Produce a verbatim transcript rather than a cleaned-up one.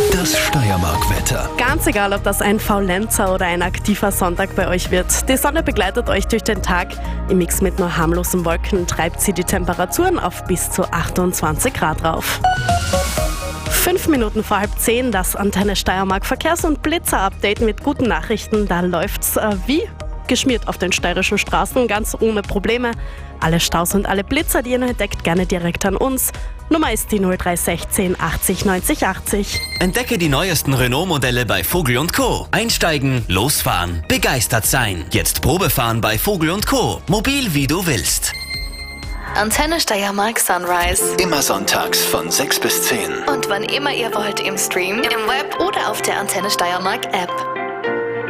Das Steiermark-Wetter. Ganz egal, ob das ein Faulenzer oder ein aktiver Sonntag bei euch wird. Die Sonne begleitet euch durch den Tag. Im Mix mit nur harmlosen Wolken treibt sie die Temperaturen auf bis zu achtundzwanzig Grad rauf. Fünf Minuten vor halb zehn, das Antenne Steiermark Verkehrs- und Blitzer-Update mit guten Nachrichten. Da läuft's äh, wie geschmiert auf den steirischen Straßen, ganz ohne Probleme. Alle Staus und alle Blitzer, die ihr entdeckt, gerne direkt an uns. Nummer ist die null drei eins sechs achtzig neunzig achtzig. Entdecke die neuesten Renault-Modelle bei Vogel und Co. Einsteigen, losfahren, begeistert sein. Jetzt Probefahren bei Vogel und Co. Mobil wie du willst. Antenne Steiermark Sunrise. Immer sonntags von sechs bis zehn. Und wann immer ihr wollt im Stream, im Web oder auf der Antenne Steiermark App.